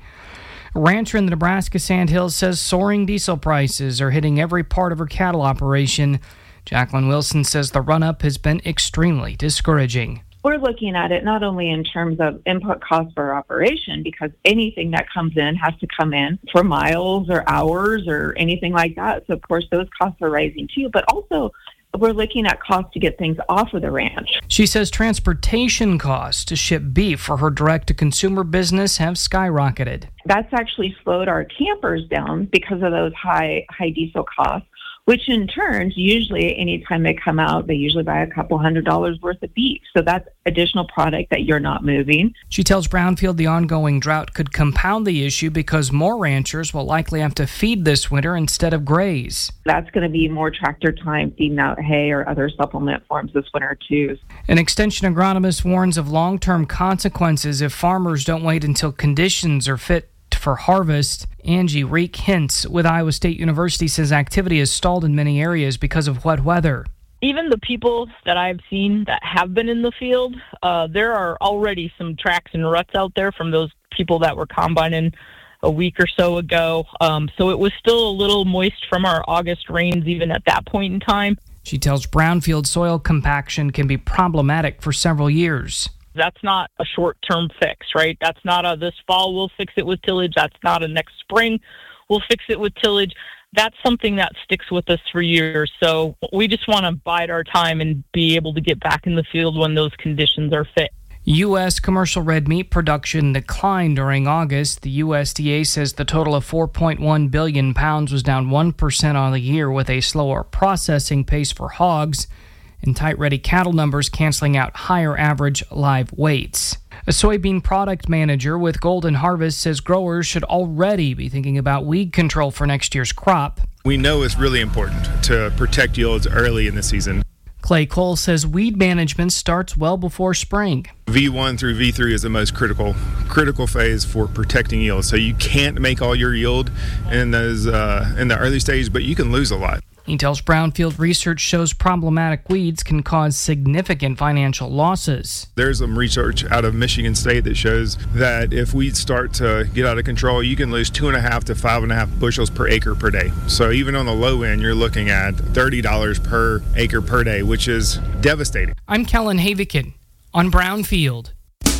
A rancher in the Nebraska Sandhills says soaring diesel prices are hitting every part of her cattle operation. Jacqueline Wilson says the run-up has been extremely discouraging. We're looking at it not only in terms of input costs for our operation, because anything that comes in has to come in for miles or hours or anything like that. So, of course, those costs are rising too. But also, we're looking at costs to get things off of the ranch. She says transportation costs to ship beef for her direct-to-consumer business have skyrocketed. That's actually slowed our campers down because of those high high diesel costs, which in turn, usually anytime they come out, they usually buy a couple hundred dollars worth of beef. So that's additional product that you're not moving. She tells Brownfield the ongoing drought could compound the issue because more ranchers will likely have to feed this winter instead of graze. That's going to be more tractor time feeding out hay or other supplement forms this winter too. An extension agronomist warns of long-term consequences if farmers don't wait until conditions are fit for harvest. Angie Reek Hintz with Iowa State University says activity has stalled in many areas because of wet weather. Even the people that I've seen that have been in the field, uh, there are already some tracks and ruts out there from those people that were combining a week or so ago. Um, so it was still a little moist from our August rains even at that point in time. She tells Brownfield soil compaction can be problematic for several years. That's not a short-term fix, right? That's not a this fall we'll fix it with tillage. That's not a next spring we'll fix it with tillage. That's something that sticks with us for years. So we just want to bide our time and be able to get back in the field when those conditions are fit. U S commercial red meat production declined during August. The U S D A says the total of four point one billion pounds was down one percent on the year with a slower processing pace for hogs and tight-ready cattle numbers canceling out higher average live weights. A soybean product manager with Golden Harvest says growers should already be thinking about weed control for next year's crop. We know it's really important to protect yields early in the season. Clay Cole says weed management starts well before spring. V one through V three is the most critical critical phase for protecting yield. So you can't make all your yield in those uh, in the early stage, but you can lose a lot. He tells Brownfield research shows problematic weeds can cause significant financial losses. There's some research out of Michigan State that shows that if weeds start to get out of control, you can lose two and a half to five and a half bushels per acre per day. So even on the low end, you're looking at thirty dollars per acre per day, which is devastating. I'm Kellen Havikin on Brownfield.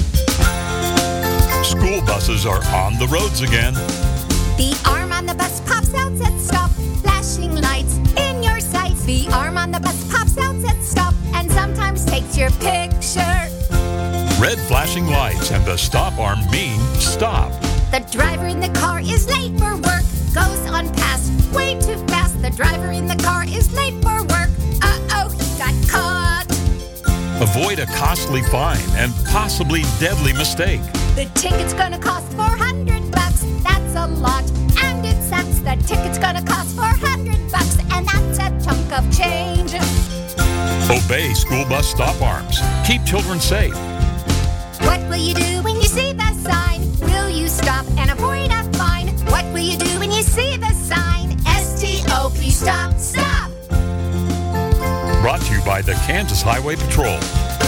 School buses are on the roads again. The arm on the bus pops out, says stop, flashing lights in your sights. The arm on the bus pops out, says stop, and sometimes takes your picture. Red flashing lights and the stop arm mean stop. The driver in the car is late for work, goes on past way too fast. The driver in the car is late for work, uh-oh, he got caught. Avoid a costly fine and possibly deadly mistake. The ticket's gonna cost four hundred bucks, that's a lot, and it sucks. The ticket's gonna cost four hundred bucks, and that's a chunk of change. Obey school bus stop arms. Keep children safe. What will you do when you see the sign? Will you stop and avoid a fine? What will you do when you see the sign? S T O P, stop, stop! Brought to you by the Kansas Highway Patrol.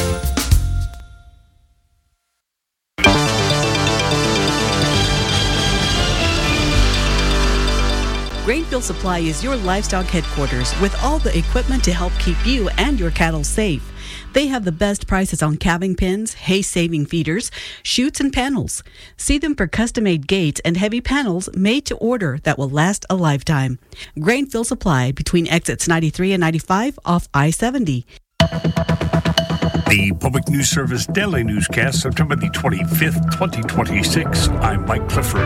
Grainfield Supply is your livestock headquarters with all the equipment to help keep you and your cattle safe. They have the best prices on calving pins, hay-saving feeders, chutes, and panels. See them for custom-made gates and heavy panels made to order that will last a lifetime. Grainfield Supply between exits ninety-three and ninety-five off I seventy. The Public News Service Daily Newscast, September the twenty-fifth, twenty twenty-six. I'm Mike Clifford.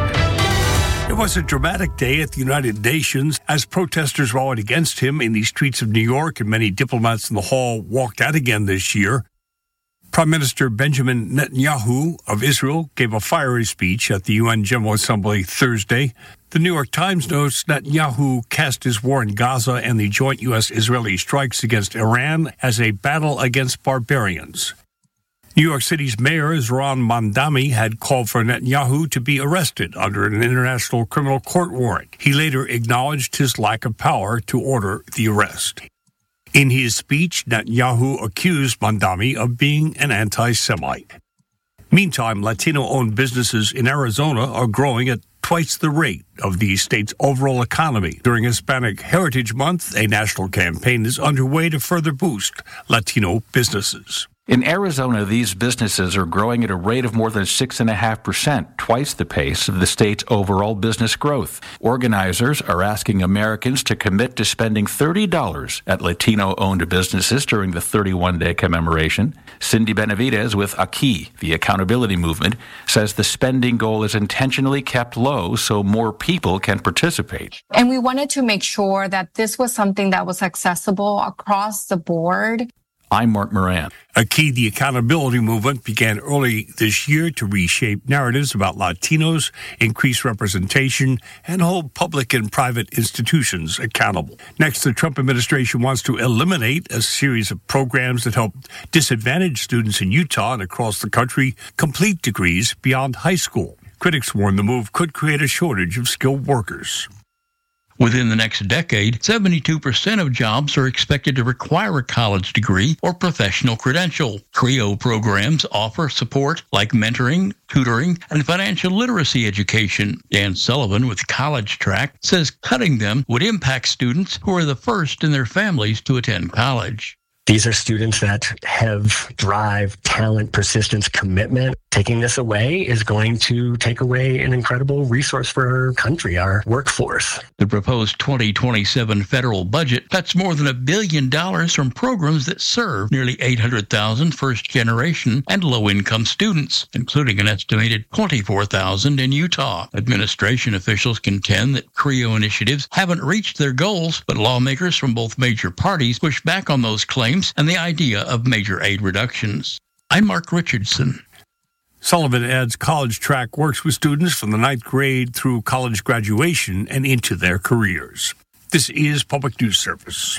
It was a dramatic day at the United Nations as protesters rallied against him in the streets of New York, and many diplomats in the hall walked out again this year. Prime Minister Benjamin Netanyahu of Israel gave a fiery speech at the U N General Assembly Thursday. The New York Times notes Netanyahu cast his war in Gaza and the joint U S-Israeli strikes against Iran as a battle against barbarians. New York City's mayor, Zohran Mamdani, had called for Netanyahu to be arrested under an international criminal court warrant. He later acknowledged his lack of power to order the arrest. In his speech, Netanyahu accused Mamdani of being an anti-Semite. Meantime, Latino-owned businesses in Arizona are growing at twice the rate of the state's overall economy. During Hispanic Heritage Month, a national campaign is underway to further boost Latino businesses. In Arizona, these businesses are growing at a rate of more than six point five percent, twice the pace of the state's overall business growth. Organizers are asking Americans to commit to spending thirty dollars at Latino-owned businesses during the thirty-one day commemoration. Cindy Benavidez with Aquí, the accountability movement, says the spending goal is intentionally kept low so more people can participate. And we wanted to make sure that this was something that was accessible across the board. I'm Mark Moran. Aquí, the accountability movement, began early this year to reshape narratives about Latinos, increase representation, and hold public and private institutions accountable. Next, the Trump administration wants to eliminate a series of programs that help disadvantaged students in Utah and across the country complete degrees beyond high school. Critics warn the move could create a shortage of skilled workers. Within the next decade, seventy-two percent of jobs are expected to require a college degree or professional credential. C R E O programs offer support like mentoring, tutoring, and financial literacy education. Dan Sullivan with College Track says cutting them would impact students who are the first in their families to attend college. These are students that have drive, talent, persistence, commitment. Taking this away is going to take away an incredible resource for our country, our workforce. The proposed twenty twenty-seven federal budget cuts more than a billion dollars from programs that serve nearly eight hundred thousand first-generation and low-income students, including an estimated twenty-four thousand in Utah. Administration officials contend that C R E O initiatives haven't reached their goals, but lawmakers from both major parties push back on those claims and the idea of major aid reductions. I'm Mark Richardson. Sullivan adds College Track works with students from the ninth grade through college graduation and into their careers. This is Public News Service.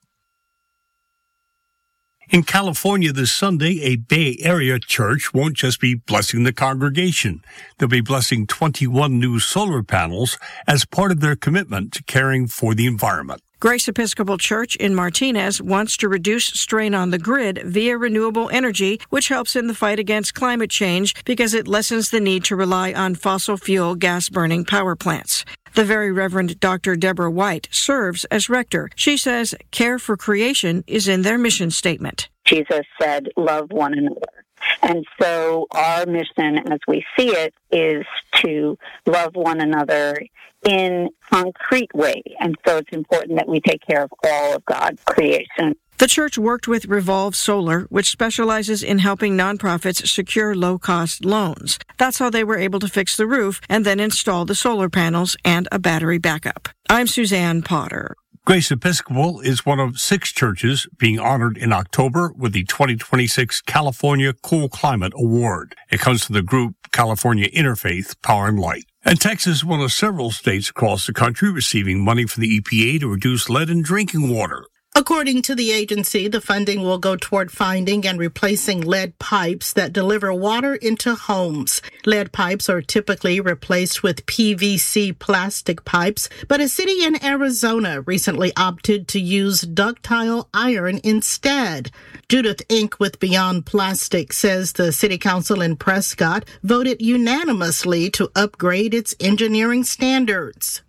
In California this Sunday, a Bay Area church won't just be blessing the congregation. They'll be blessing twenty-one new solar panels as part of their commitment to caring for the environment. Grace Episcopal Church in Martinez wants to reduce strain on the grid via renewable energy, which helps in the fight against climate change because it lessens the need to rely on fossil fuel gas-burning power plants. The Very Reverend Doctor Deborah White serves as rector. She says care for creation is in their mission statement. Jesus said, love one another. And so our mission, as we see it, is to love one another in concrete way. And so it's important that we take care of all of God's creation. The church worked with Revolve Solar, which specializes in helping nonprofits secure low-cost loans. That's how they were able to fix the roof and then install the solar panels and a battery backup. I'm Suzanne Potter. Grace Episcopal is one of six churches being honored in October with the twenty twenty-six California Cool Climate Award. It comes from the group California Interfaith Power and Light. And Texas is one of several states across the country receiving money from the E P A to reduce lead in drinking water. According to the agency, the funding will go toward finding and replacing lead pipes that deliver water into homes. Lead pipes are typically replaced with P V C plastic pipes, but a city in Arizona recently opted to use ductile iron instead. Judith Ink with Beyond Plastic says the city council in Prescott voted unanimously to upgrade its engineering standards.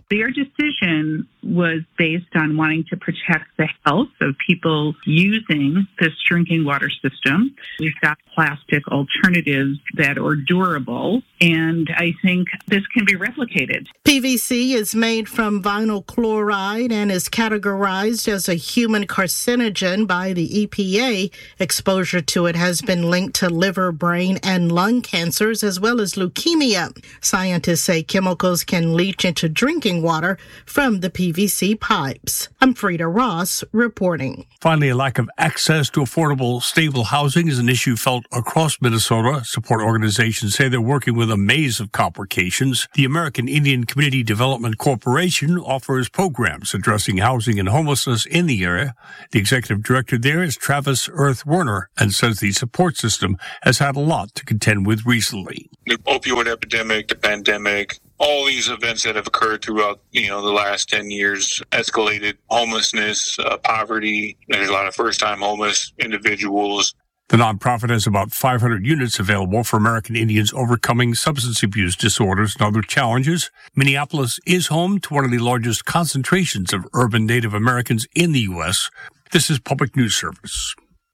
Their decision was based on wanting to protect the health of people using this drinking water system. We've got plastic alternatives that are durable, and I think this can be replicated. P V C is made from vinyl chloride and is categorized as a human carcinogen by the E P A. Exposure to it has been linked to liver, brain, and lung cancers, as well as leukemia. Scientists say chemicals can leach into drinking water from the P V C pipes. I'm Frida Ross reporting. Finally, a lack of access to affordable, stable housing is an issue felt across Minnesota. Support organizations say they're working with a maze of complications. The American Indian Community Development Corporation offers programs addressing housing and homelessness in the area. The executive director there is Travis Earth Werner and says the support system has had a lot to contend with recently. The opioid epidemic, the pandemic, all these events that have occurred throughout, you know, the last ten years escalated homelessness, uh, poverty. There's a lot of first-time homeless individuals. The nonprofit has about five hundred units available for American Indians overcoming substance abuse disorders and other challenges. Minneapolis is home to one of the largest concentrations of urban Native Americans in the U S. This is Public News Service.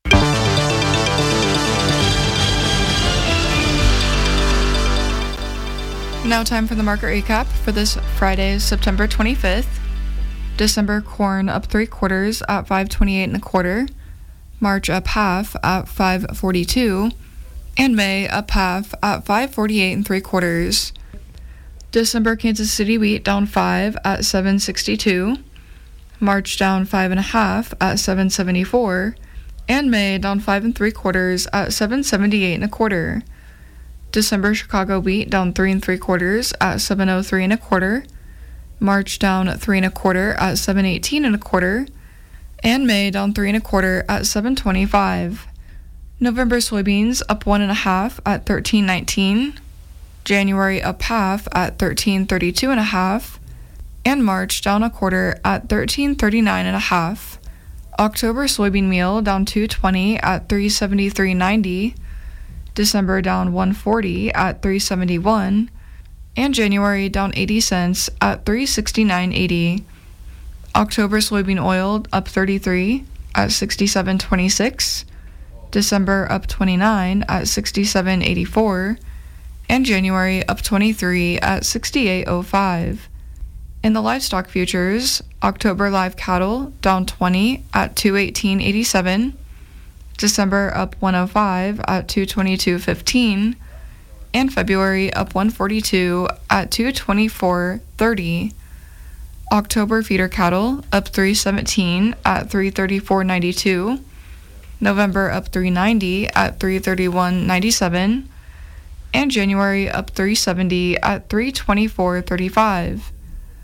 Now time for the market recap for this Friday, September twenty-fifth. December corn up three quarters at five twenty-eight and a quarter. March up half at five forty-two. And May up half at five forty-eight and three quarters. December Kansas City wheat down five at seven sixty-two. March down five and a half at seven seventy-four. And May down five and three quarters at seven seventy-eight and a quarter. December Chicago wheat down three and three quarters at seven oh three and a quarter. March down three and a quarter at seven eighteen and a quarter. And May down three and a quarter at seven twenty-five. November soybeans up one and a half at thirteen nineteen. January up half at thirteen thirty-two and a half. And March down a quarter at thirteen thirty-nine and a half. October soybean meal down two twenty at three seventy-three ninety. December down one forty at three seventy-one, and January down eighty cents at three sixty-nine eighty. October soybean oil up thirty-three at sixty-seven twenty-six, December up twenty-nine at sixty-seven eighty-four, and January up twenty-three at sixty-eight oh five. In the livestock futures, October live cattle down twenty at two eighteen eighty-seven. December up one oh five at two twenty-two fifteen, and February up one forty-two at two twenty-four thirty. October feeder cattle up three seventeen at three thirty-four ninety-two, November up three ninety at three thirty-one ninety-seven, and January up three seventy at three twenty-four thirty-five.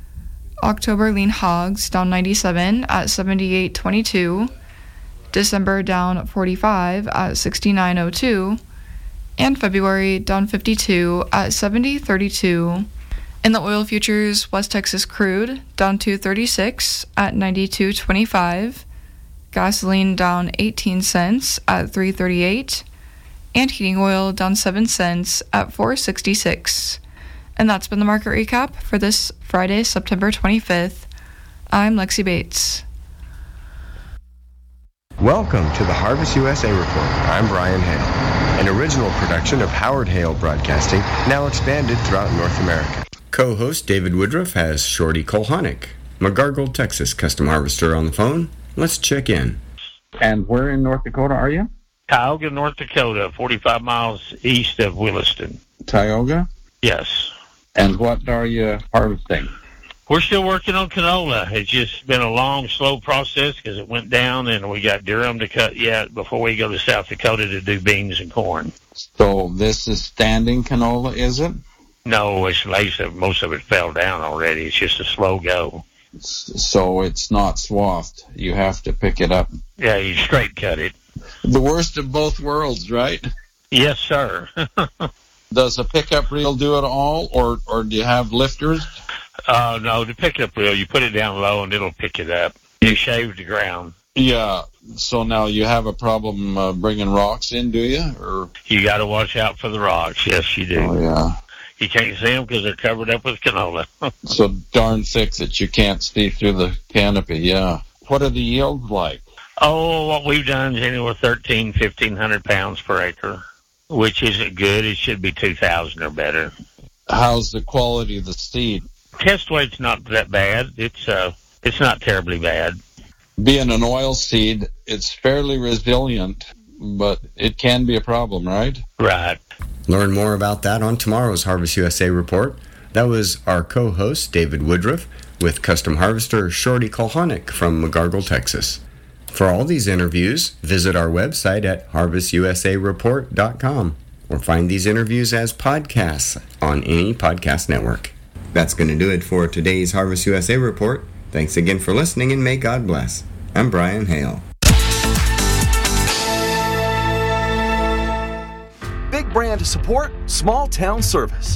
October lean hogs down ninety-seven at seventy-eight twenty-two. December down forty-five at sixty-nine oh two, and February down fifty-two at seventy thirty-two. In the oil futures, West Texas crude down two thirty-six at ninety-two twenty-five, gasoline down eighteen cents at three thirty-eight, and heating oil down seven cents at four sixty-six. And that's been the market recap for this Friday, September twenty-fifth. I'm Lexi Bates. Welcome to the Harvest U S A Report. I'm Brian Hale, an original production of Howard Hale Broadcasting, now expanded throughout North America. Co-host David Woodruff has Shorty Colhonic, McGargle, Texas custom harvester on the phone. Let's check in. And where in North Dakota are you? Tioga, North Dakota, forty-five miles east of Williston. Tioga? Yes. And what are you harvesting? We're still working on canola. It's just been a long, slow process because it went down, and we got Durham to cut yet before we go to South Dakota to do beans and corn. So this is standing canola, is it? No, it's lace. Most of it fell down already. It's just a slow go. So it's not swathed. You have to pick it up. Yeah, you straight cut it. The worst of both worlds, right? Yes, sir. Does a pickup reel do it all, or, or do you have lifters? Uh, no, the pickup reel, you put it down low and it'll pick it up. You shave the ground. Yeah. So now you have a problem uh, bringing rocks in, do you? Or you got to watch out for the rocks. Yes, you do. Oh, yeah. You can't see them because they're covered up with canola. So darn thick that you can't see through the canopy, yeah. What are the yields like? Oh, what we've done is anywhere thirteen, fifteen hundred pounds per acre, which isn't good. It should be two thousand or better. How's the quality of the seed? Test weight's not that bad. It's uh, it's not terribly bad. Being an oil seed, it's fairly resilient, but it can be a problem, right? Right. Learn more about that on tomorrow's Harvest U S A report. That was our co-host, David Woodruff, with custom harvester Shorty Kolhanek from McGargle, Texas. For all these interviews, visit our website at harvest u s a report dot com or find these interviews as podcasts on any podcast network. That's going to do it for today's Harvest U S A report. Thanks again for listening, and may God bless. I'm Brian Hale. Big brand support, small town service.